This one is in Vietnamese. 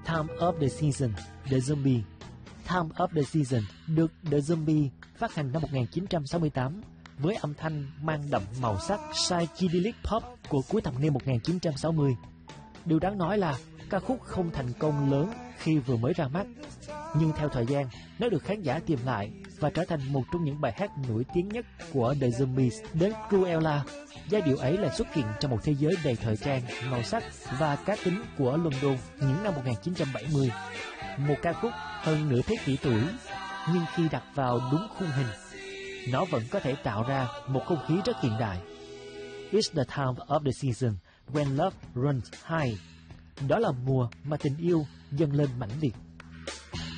Time of the Season, The Zombie. Time of the Season được The Zombie phát hành năm 1968 với âm thanh mang đậm màu sắc psychedelic pop của cuối thập niên 1960. Điều đáng nói là ca khúc không thành công lớn khi vừa mới ra mắt, nhưng theo thời gian, nó được khán giả tìm lại và trở thành một trong những bài hát nổi tiếng nhất của The Zombies. Đến Cruella, giai điệu ấy lại xuất hiện trong một thế giới đầy thời trang, màu sắc và cá tính của London những năm 1970. Một ca khúc hơn nửa thế kỷ tuổi, nhưng khi đặt vào đúng khung hình, nó vẫn có thể tạo ra một không khí rất hiện đại. It's the time of the season when love runs high. Đó là mùa mà tình yêu dâng lên mãnh liệt.